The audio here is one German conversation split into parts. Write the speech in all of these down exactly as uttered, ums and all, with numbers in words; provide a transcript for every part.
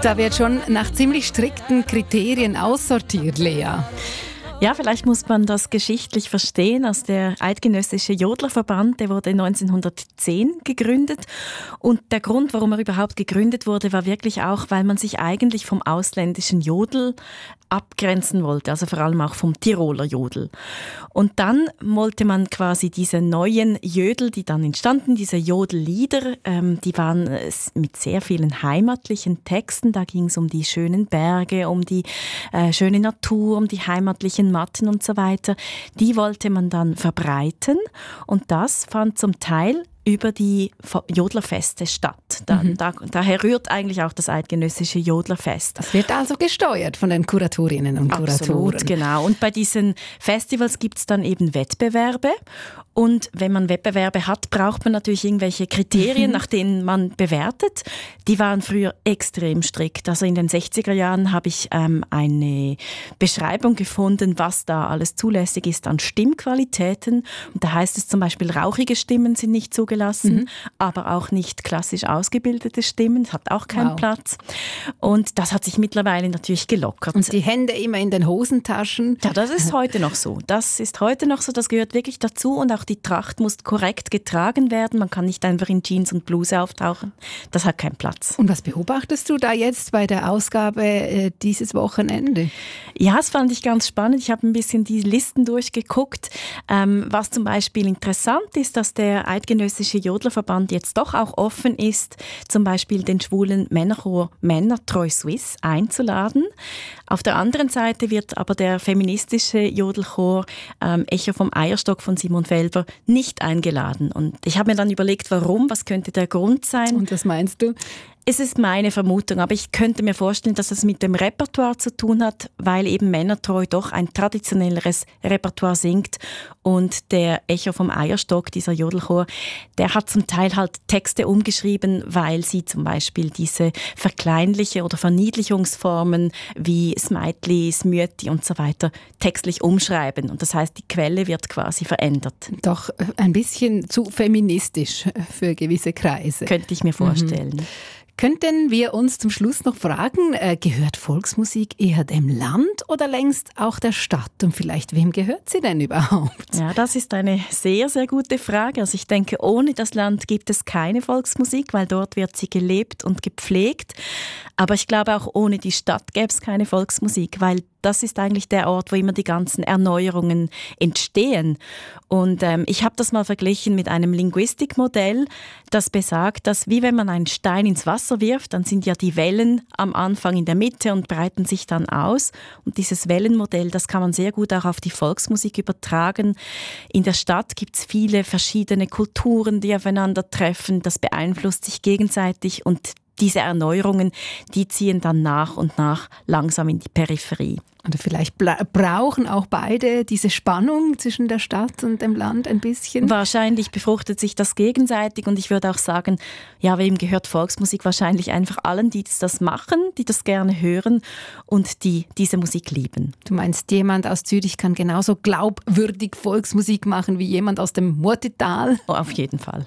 Da wird schon nach ziemlich strikten Kriterien aussortiert, Lea. Ja, vielleicht muss man das geschichtlich verstehen. Also der Eidgenössische Jodlerverband, der wurde neunzehnhundertzehn gegründet. Und der Grund, warum er überhaupt gegründet wurde, war wirklich auch, weil man sich eigentlich vom ausländischen Jodel abgrenzen wollte, also vor allem auch vom Tiroler Jodel. Und dann wollte man quasi diese neuen Jödel, die dann entstanden, diese Jodellieder, ähm, die waren mit sehr vielen heimatlichen Texten. Da ging es um die schönen Berge, um die äh, schöne Natur, um die heimatlichen Matten und so weiter. Die wollte man dann verbreiten und das fand zum Teil über die Jodlerfeste statt. Da, mhm. da, daher rührt eigentlich auch das Eidgenössische Jodlerfest. Das wird also gesteuert von den Kuratorinnen und Kuratoren. Absolut, genau. Und bei diesen Festivals gibt es dann eben Wettbewerbe. Und wenn man Wettbewerbe hat, braucht man natürlich irgendwelche Kriterien, mhm. nach denen man bewertet. Die waren früher extrem strikt. Also in den sechziger Jahren habe ich ähm, eine Beschreibung gefunden, was da alles zulässig ist an Stimmqualitäten. Und da heißt es zum Beispiel, rauchige Stimmen sind nicht zugelassen, mhm. aber auch nicht klassisch ausgebildete Stimmen. Das hat auch keinen wow. Platz. Und das hat sich mittlerweile natürlich gelockert. Und die Hände immer in den Hosentaschen. Ja, das ist heute noch so. Das ist heute noch so. Das gehört wirklich dazu. Und auch die Tracht muss korrekt getragen werden. Man kann nicht einfach in Jeans und Bluse auftauchen. Das hat keinen Platz. Und was beobachtest du da jetzt bei der Ausgabe äh, dieses Wochenende? Ja, das fand ich ganz spannend. Ich habe ein bisschen die Listen durchgeguckt. Ähm, was zum Beispiel interessant ist, dass der Eidgenössische Jodlerverband jetzt doch auch offen ist, zum Beispiel den schwulen Männerchor Männertreu Suisse einzuladen. Auf der anderen Seite wird aber der feministische Jodelchor ähm, Echo vom Eierstock von Simon Felber nicht eingeladen. Und ich habe mir dann überlegt, warum, was könnte der Grund sein? Und was meinst du? Es ist meine Vermutung, aber ich könnte mir vorstellen, dass es mit dem Repertoire zu tun hat, weil eben Männertreu doch ein traditionelleres Repertoire singt und der Echo vom Eierstock, dieser Jodelchor, der hat zum Teil halt Texte umgeschrieben, weil sie zum Beispiel diese verkleinliche oder Verniedlichungsformen wie Smeitli, Smüeti und so weiter textlich umschreiben. Und das heißt, die Quelle wird quasi verändert. Doch ein bisschen zu feministisch für gewisse Kreise. Könnte ich mir vorstellen. Mhm. Könnten wir uns zum Schluss noch fragen, äh, gehört Volksmusik eher dem Land oder längst auch der Stadt? Und vielleicht, wem gehört sie denn überhaupt? Ja, das ist eine sehr, sehr gute Frage. Also ich denke, ohne das Land gibt es keine Volksmusik, weil dort wird sie gelebt und gepflegt. Aber ich glaube, auch ohne die Stadt gäbe es keine Volksmusik, weil das ist eigentlich der Ort, wo immer die ganzen Erneuerungen entstehen. Und ähm, ich habe das mal verglichen mit einem Linguistikmodell, das besagt, dass wie wenn man einen Stein ins Wasser wirft, dann sind ja die Wellen am Anfang in der Mitte und breiten sich dann aus. Und dieses Wellenmodell, das kann man sehr gut auch auf die Volksmusik übertragen. In der Stadt gibt es viele verschiedene Kulturen, die aufeinandertreffen. Das beeinflusst sich gegenseitig und diese Erneuerungen, die ziehen dann nach und nach langsam in die Peripherie. Oder vielleicht bla- brauchen auch beide diese Spannung zwischen der Stadt und dem Land ein bisschen? Wahrscheinlich befruchtet sich das gegenseitig und ich würde auch sagen, ja, wem gehört Volksmusik? Wahrscheinlich einfach allen, die das machen, die das gerne hören und die diese Musik lieben. Du meinst, jemand aus Zürich kann genauso glaubwürdig Volksmusik machen wie jemand aus dem Murtital? Oh, auf jeden Fall.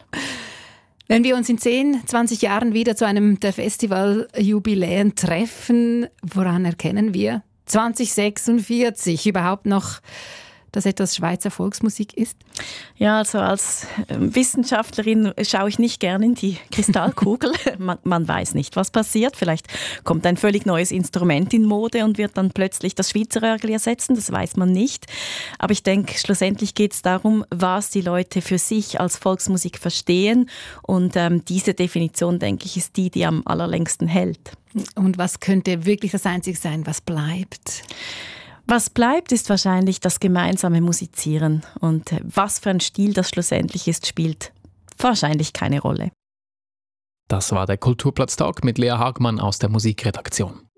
Wenn wir uns in zehn, zwanzig Jahren wieder zu einem der Festivaljubiläen treffen, woran erkennen wir zwanzig sechsundvierzig überhaupt noch, dass etwas Schweizer Volksmusik ist? Ja, also als Wissenschaftlerin schaue ich nicht gerne in die Kristallkugel. man, man weiß nicht, was passiert. Vielleicht kommt ein völlig neues Instrument in Mode und wird dann plötzlich das Schweizer Örgli ersetzen. Das weiß man nicht. Aber ich denke, schlussendlich geht es darum, was die Leute für sich als Volksmusik verstehen. Und ähm, diese Definition, denke ich, ist die, die am allerlängsten hält. Und was könnte wirklich das Einzige sein, was bleibt? Was bleibt, ist wahrscheinlich das gemeinsame Musizieren. Und was für ein Stil das schlussendlich ist, spielt wahrscheinlich keine Rolle. Das war der Kulturplatz-Talk mit Lea Hagmann aus der Musikredaktion.